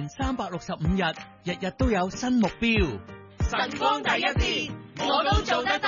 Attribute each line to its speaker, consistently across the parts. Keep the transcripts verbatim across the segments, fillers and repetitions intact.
Speaker 1: 三百六十五日，日日都有新目標。
Speaker 2: 晨光第一線，我都做得到。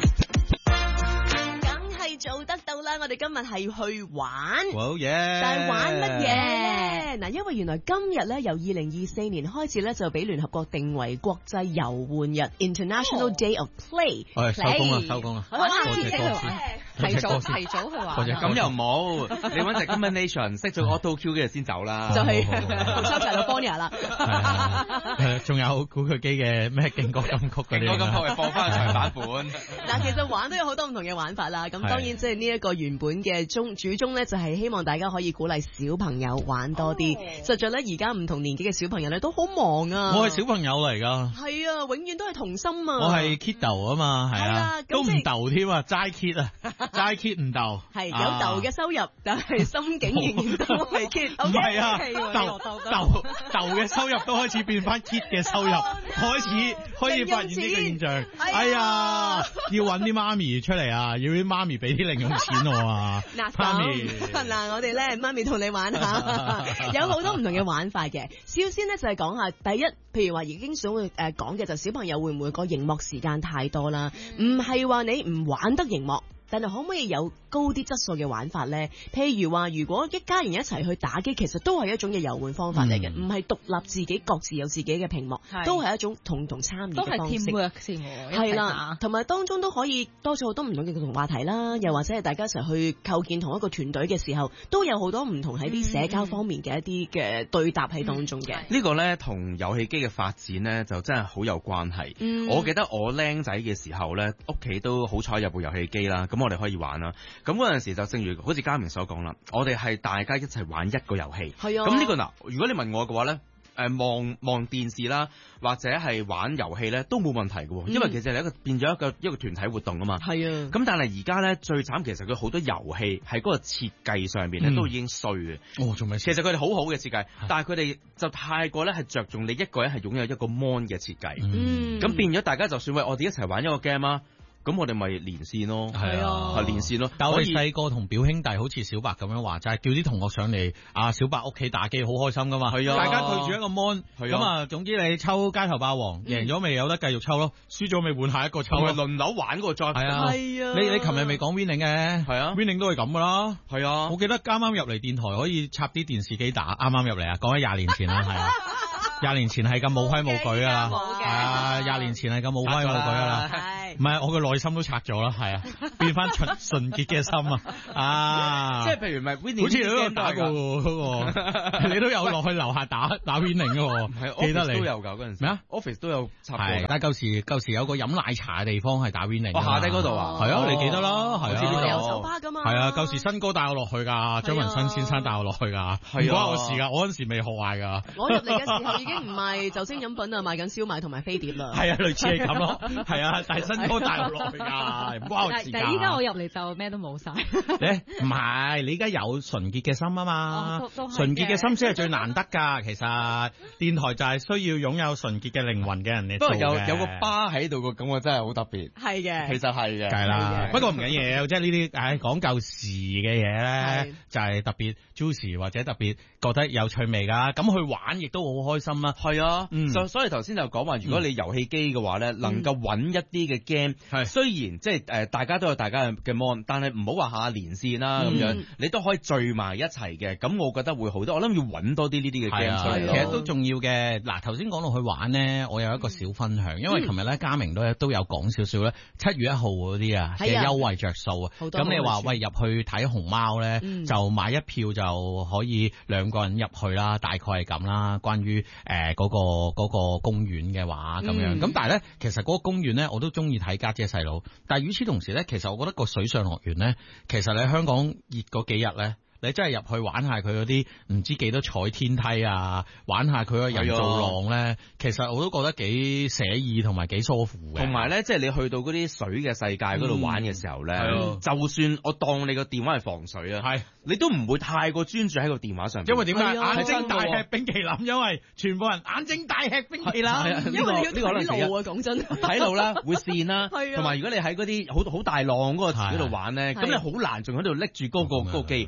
Speaker 2: 係做得到啦！我哋今日係去玩
Speaker 1: ，wow, yeah.
Speaker 2: 但係玩乜嘢？嗱，因為原來今日咧由二零二四年開始咧就俾聯合國定為國際遊玩日 （International Day of Play）。
Speaker 1: 我哋收工啦，收工啦！
Speaker 2: 玩下
Speaker 3: 先去玩，提早提早去玩。
Speaker 4: 咁又冇，你揾隻 combination 識咗 auto Q 嘅先走啦。
Speaker 2: 就係收齊到 Bonia 啦。
Speaker 1: 仲有古巨基嘅咩勁歌金曲嗰啲。
Speaker 4: 勁歌金曲係放翻長版本。
Speaker 2: 嗱，其實玩都有好多唔同嘅玩法啦。咁當然即係呢一個原本嘅中主宗咧，就係希望大家可以鼓勵小朋友玩多啲。Oh. 實在咧，而家唔同年紀嘅小朋友咧都好忙啊。
Speaker 1: 我係小朋友嚟㗎。
Speaker 2: 係啊，永遠都係童心啊。
Speaker 1: 我係 kiddo 啊嘛，係啊，都唔逗添啊，齋 kid 啊，齋 kid 唔逗。
Speaker 2: 係有逗嘅收入，但係心境仍然都係 kid。
Speaker 1: 唔係啊，逗逗逗嘅收入都開始變翻 kid 嘅收入，開始開始發現呢個現象。哎呀，要揾啲媽咪出嚟啊，要啲媽咪俾啲零用錢我啊。
Speaker 2: 嗱，媽咪，嗱，我哋咧，媽咪同你玩下，有好多唔同嘅玩法嘅。首先咧就係講下第一，譬如話已經想會誒講嘅就小朋友會唔會個熒幕時間太多啦？唔係話你唔玩得熒幕。但係可唔可以有高啲質素嘅玩法咧？譬如話，如果一家人一齊去打機，其實都係一種嘅遊玩方法嚟嘅，唔係獨立自己各自有自己嘅屏幕，都係一種共同參與嘅方式。
Speaker 3: 都係 teamwork 先喎，
Speaker 2: 係啦，同埋當中都可以多咗好多唔同嘅共同話題啦，又或者係大家一齊去構建同一個團隊嘅時候，都有好多唔同喺啲社交方面嘅一啲嘅對答喺當中嘅。
Speaker 4: 嗯嗯、呢個咧同遊戲機嘅發展咧就真係好有關係。嗯、我記得我僆仔嘅時候咧，屋企都好彩有部遊戲機啦，咁我哋可以玩啦。咁嗰陣時就正如好似嘉明所講啦，我哋係大家一齊玩一個遊戲。係啊。咁呢個嗱，如果你問我嘅話咧，誒望望電視啦，或者係玩遊戲咧，都冇問題嘅，因為其實係一個變咗一個一個團體活動啊嘛。係啊。咁但係而家咧最慘，其實佢好多遊戲喺嗰個設計上面咧、嗯、都已經衰嘅。哦，仲未。其實佢哋好好嘅設計，但係佢哋就太過咧係着重你一個人係擁有一個 mon 嘅設計。嗯。咁變咗大家就算喂我哋一齊玩一個 game 啊。咁我哋咪連線咯，係啊，係連線咯。
Speaker 1: 但係我哋細個同表兄弟好似小白咁樣話，就係叫啲同學上嚟啊，小白屋企打機好開心噶嘛。係啊，大家對住一個 mon，咁啊，總之你抽街頭霸王，贏咗未有得繼續抽咯，輸咗未換下一個抽。係輪流玩嗰個再。係啊，係啊。你你琴日未講 winning 嘅？係啊 ，winning 都係咁噶啦。係啊。我記得啱啱入嚟電台可以插啲電視機打，啱啱入嚟啊，講喺廿年前啦，係啊。廿年前係咁冇規冇矩啊，係啊，廿年前係咁冇規冇矩啊，係，唔係我嘅內心都拆咗啦，係啊，變翻純純潔嘅心啊，啊，
Speaker 4: 即係譬如咪 Winning，
Speaker 1: 好似你都有打過嗰個，你都有落去樓下打打 Winning 嘅，記得你
Speaker 4: 都有㗎嗰陣時咩啊 ？Office 都有插過，
Speaker 1: 係，但係舊時舊時有個飲奶茶嘅地方係打 Winning，
Speaker 4: 我下低嗰度啊，
Speaker 1: 係啊，你記得啦，係啊，
Speaker 2: 有酒吧㗎嘛，
Speaker 1: 係啊，舊時新哥帶我落去㗎，張文新先生帶我落去㗎，唔關我事㗎，我嗰陣時未學壞㗎，
Speaker 2: 我入嚟嘅時候已經唔賣酒精飲品啊，賣緊燒賣同埋飛碟啦。
Speaker 1: 係啊，類似係咁咯。係啊，但係新哥帶我落去㗎，唔關我事㗎。
Speaker 3: 但係依家我入嚟就咩都冇晒。
Speaker 1: 咧唔係，你而家有純潔嘅心啊嘛。純潔嘅心先係最難得㗎。其實電台就係需要擁有純潔嘅靈魂嘅人嚟做嘅。
Speaker 4: 不過有有個巴喺度個感覺真係好特別。
Speaker 2: 係嘅，
Speaker 4: 其實係嘅。
Speaker 1: 係啦，不過唔緊要，即係呢啲誒講舊時嘅嘢咧，就係特別 juicy 或者特別覺得有趣味㗎。咁去玩亦都好開心啦。係啊。
Speaker 4: 嗯，所所以頭先就講話，如果你遊戲機嘅話咧，嗯、能夠揾一啲嘅 game，係雖然即係誒大家都有大家嘅 mon，但係唔好話下連線啦咁、嗯、樣，你都可以聚埋一齊嘅，咁我覺得會好多。我諗要揾多啲呢啲嘅 game 出嚟，
Speaker 1: 其實都重要嘅。嗱，頭先講到去玩咧，我有一個小分享，嗯、因為琴日咧嘉明都都有講少少咧，七月一號嗰啲啊嘅優惠着數啊，咁你話喂入去睇熊貓咧，嗯、就買一票就可以兩個人入去啦，大概係咁啦。關於誒嗰個。嗰個公園嘅話咁樣，咁、嗯、但係咧，其實嗰個公園咧，我都中意睇家姐細佬。但係與此同時咧，其實我覺得個水上樂園咧，其實你喺香港熱嗰幾日咧。你真係入去玩下佢嗰啲唔知幾多彩天梯啊，玩下佢個人造浪咧，其實我都覺得幾寫意同埋幾舒服嘅。
Speaker 4: 同埋咧，即係你去到嗰啲水嘅世界嗰度玩嘅時候咧，嗯、就算我當你個電話係防水啊，係你都唔會太過專注喺個電話上面。因為點解眼睛大吃冰淇淋？因為全部人眼睛大吃冰淇淋。
Speaker 2: 因為你要睇路啊，講真。
Speaker 4: 睇路啦，會跣啦，同埋如果你喺嗰啲好好大浪嗰個池嗰度玩咧，咁你好難仲喺度拎住嗰個嗰個機，同埋。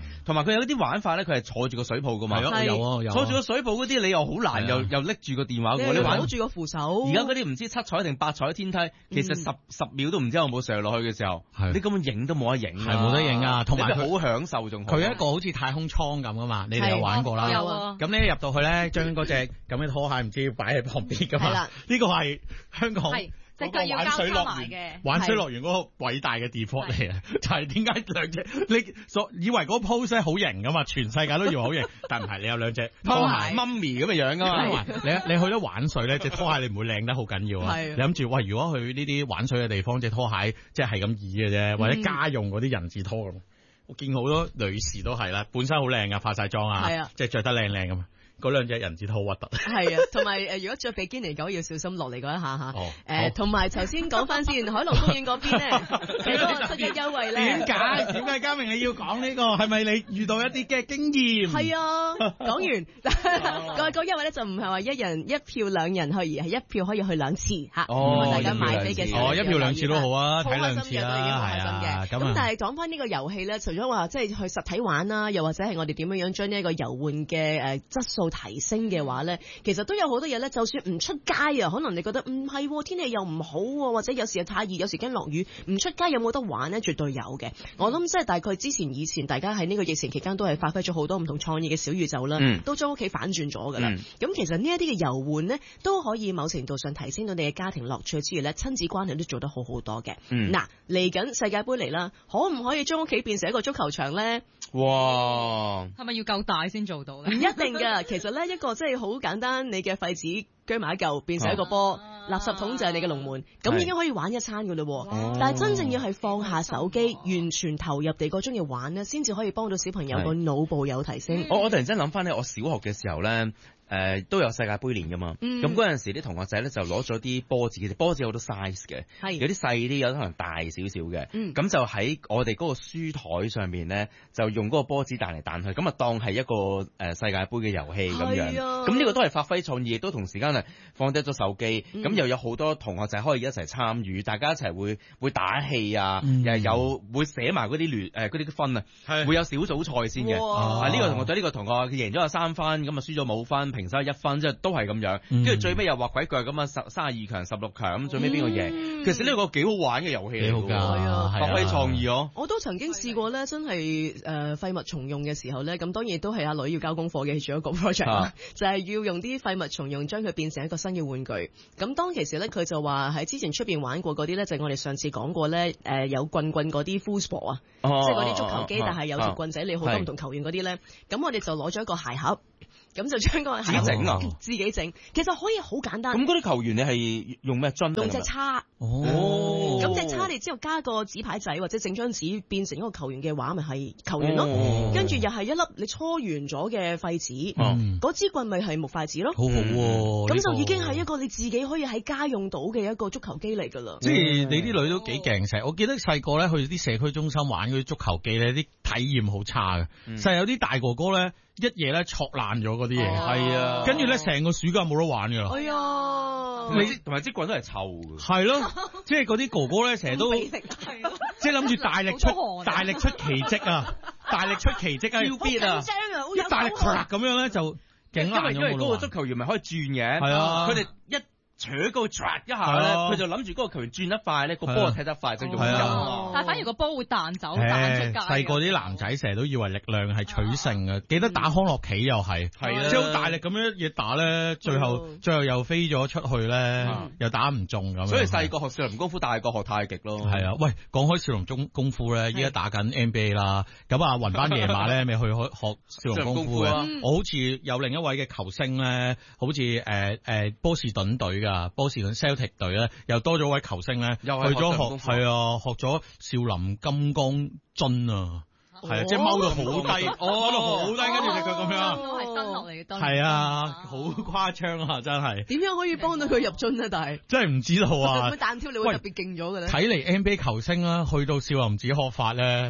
Speaker 4: 埋佢有啲玩法咧，佢係坐住個水泡噶嘛。
Speaker 1: 係啊，有啊有。
Speaker 4: 坐住個水泡嗰啲，你又好難，又又拎住個電話喎。
Speaker 2: 你玩住個扶手。
Speaker 4: 而家嗰啲唔知七彩定八彩天梯，其實十十秒都唔知有冇上落去嘅時候，你根本影都冇得影。
Speaker 1: 係冇得影啊，同埋
Speaker 4: 好享受仲。
Speaker 1: 佢一個好似太空艙咁噶嘛，你哋有玩過啦。
Speaker 3: 有啊。
Speaker 1: 咁你入到去咧，將嗰隻咁嘅拖鞋唔知要擺喺旁邊噶嘛。係啦。呢個係香港。
Speaker 3: 即係玩水樂園嘅，
Speaker 1: 玩水樂園嗰個偉大嘅 default 嚟啊！就係點解兩隻你所以為嗰個 pose 好型噶嘛？全世界都以為好型，但唔係你有兩隻拖鞋媽咪咁嘅樣噶嘛？你你去咗玩水咧，隻拖鞋你唔會靚得好緊要啊！你諗住喂，如果去呢啲玩水嘅地方，隻拖鞋即係係咁易嘅啫，或者家用嗰啲人字拖咁。我見好多女士都係啦，本身好靚噶，化晒妝啊，即係着得靚靚咁。嗰兩隻人字拖好核突。係
Speaker 2: 啊，同埋誒，如果着比堅尼狗要小心落嚟嗰一下嚇。哦。誒，同埋頭先講翻先，海龍公園嗰邊咧，幾個七一優惠咧。
Speaker 1: 點解？點解嘉明你要講呢個？係咪你遇到一啲嘅經驗？
Speaker 2: 係啊，講完個個優惠咧就唔係話一人一票兩人去，而係一票可以去兩次嚇。哦。大家買飛嘅時候。
Speaker 1: 哦，一票兩次都好啊，睇兩次啦，
Speaker 2: 係啊。咁但係講翻呢個遊戲咧，除咗話即係去實體玩啦，又或者係我哋點樣樣將呢一個遊玩嘅誒質素提升嘅話咧，其實都有好多嘢咧。就算唔出街啊，可能你覺得唔係天氣又唔好，或者有時又太熱，有時驚落雨，唔出街有冇得玩咧？絕對有嘅。我諗即係大概之前以前大家喺呢個疫情期間都係發揮咗好多唔同創意嘅小宇宙啦，嗯、都將屋企反轉咗噶啦。咁、嗯、其實呢一啲嘅遊玩咧，都可以某程度上提升到你嘅家庭樂趣之餘咧，親子關係都做得好好多嘅。嗱、嗯，嚟緊世界盃嚟啦，可唔可以將屋企變成一個足球場咧？
Speaker 4: 哇！
Speaker 3: 係咪要夠大先做到咧？
Speaker 2: 唔一定噶，其實咧一個即係好簡單，你嘅廢紙堆埋一嚿變成一個波，啊、垃圾桶就係你嘅龍門，咁已經可以玩一餐噶啦。哇但係真正要係放下手機，完全投入地嗰種嘢玩咧，先至可以幫到小朋友個腦部有提升。
Speaker 4: 我我突然間諗翻咧，我小學嘅時候咧。誒、呃、都有世界盃年㗎嘛，咁嗰陣時啲同學仔咧就攞咗啲波子，其實波子有好多 size 嘅，是有啲細啲，有啲可能大少少嘅，咁、嗯、就喺我哋嗰個書台上面咧，就用嗰個波子彈嚟彈去，咁啊當係一個誒、呃、世界盃嘅遊戲咁樣，咁呢、啊、個都係發揮創意，亦都同時間係放低咗手機，咁、嗯、又有好多同學仔可以一齊參與，大家一齊會會打氣啊，嗯、又有會寫埋嗰啲聯誒嗰啲分啊，是會有小組賽先嘅，哇啊呢、呢個同學對呢個同學佢贏咗有三分，咁啊輸咗冇分。平手一分，即係都係咁樣，跟住、嗯、最尾又畫鬼腳咁啊，十三十二強、十六強咁，最尾邊個贏？嗯、其實呢個幾好玩嘅遊戲嚟㗎，係啊，發揮創意哦。
Speaker 2: 我都曾經試過咧，真係誒廢物重用嘅時候咧，咁當然都係阿女要交功課嘅，做一個 project，、啊、就係要用啲廢物重用，將佢變成一個新嘅玩具。咁當其時咧，佢就話喺之前出邊玩過嗰啲咧，就係、我哋上次講過咧，誒、呃、有棍棍嗰啲 football 啊，即係嗰啲足球機，啊、但係有條棍仔，啊、你好多唔同球員嗰啲咧，咁是我哋就攞咗一個鞋盒。咁就將個
Speaker 4: 自己整啊，
Speaker 2: 自己整，其實可以好簡單。
Speaker 4: 咁嗰啲球員你係用咩樽？
Speaker 2: 用隻叉。哦。咁隻叉你之後加個紙牌仔或者整張紙變成一個球員嘅話，咪係球員咯。跟住又係一粒你搓完咗嘅廢紙，嗰支棍咪係木筷子咯。
Speaker 1: 好好喎。
Speaker 2: 咁就已經係一個你自己可以喺家用到嘅一個足球機嚟㗎啦。
Speaker 1: 即係你啲女都幾勁成，我記得細個咧去啲社區中心玩嗰啲足球機咧，啲體驗好差嘅。實有啲大哥哥咧。一嘢咧戳爛咗嗰啲嘢，係啊，跟住咧成個暑假冇得玩噶啦。哎呀，
Speaker 4: 你同埋支棍都係臭嘅。係
Speaker 1: 咯，即係嗰啲哥哥咧成日都，即係諗住大力出大力出奇蹟啊，大力出奇蹟啊，超必啊，一大力咁樣咧就勁爛咗。因為因為嗰個足球員咪可以轉嘅，係啊，佢哋一。扯個 drag 一下咧，佢就諗住嗰個球員轉得快咧，個波踢得快就用緊。
Speaker 3: 但係反而個波會彈走，彈出界。
Speaker 1: 細個啲男仔成日都以為力量係取勝嘅，記得打康樂棋又係，即係好大力咁樣嘢打咧，最後最後又飛咗出去咧，又打唔中咁。
Speaker 4: 所以細個學少林功夫，大個學太極咯。
Speaker 1: 係啊，喂，講開少林中功夫咧，依家打緊 N B A 啦，咁啊雲班野馬咧，咪去學少林功夫嘅。我好似有另一位嘅球星咧，好似誒誒波士頓隊嘅。波士頓 Celtic 隊咧又多咗位球星咧，又去咗學係啊，學咗少林金剛樽啊，係啊，即係踎到好低，踎到好低，跟住隻腳咁樣，
Speaker 3: 都係蹲落嚟嘅蹲，
Speaker 1: 係啊，好誇張啊，真係。
Speaker 2: 點樣可以幫到佢入樽啊？但係
Speaker 1: 真係唔知道啊！
Speaker 2: 會彈跳你會特別勁咗嘅咧。
Speaker 1: 睇嚟 N B A 球星啦，去到少林寺學法咧。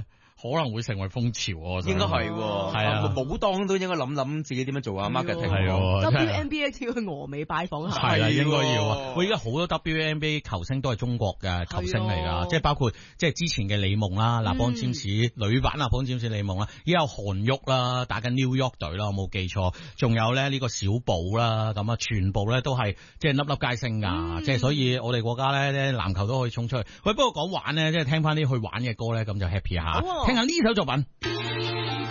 Speaker 1: 可能會成為風潮。我
Speaker 4: 應該係，係啊，武當都應該諗諗自己點樣做啊 marketing。
Speaker 2: 係 W N B A 要去峨眉拜訪下，
Speaker 1: 係啦，應該要啊。喂，而家好多 W N B A 球星都係中國嘅球星嚟㗎，即係包括即係之前嘅李夢啦，立邦占士女版立邦占士李夢啦，而家有韓旭啦，打緊 New York 隊啦，我冇記錯，仲有咧呢個小寶啦，咁啊全部咧都係即係粒粒皆星㗎，即係所以我哋國家咧籃球都可以衝出去。喂，不過講玩咧，即係聽翻啲去玩嘅歌咧，咁就 happy 下，聽下呢首作品。